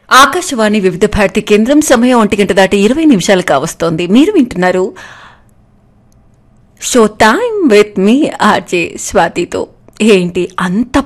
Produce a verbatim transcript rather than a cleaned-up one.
ఆకాశవాణి వివిధ భారతి కేంద్రం సమయం ఒంటి గంట దాటి ఇరవై నిమిషాలు కావస్తోంది. మీరు వింటున్నారు show time with me RJ స్వాతితో. ఏంటి అంత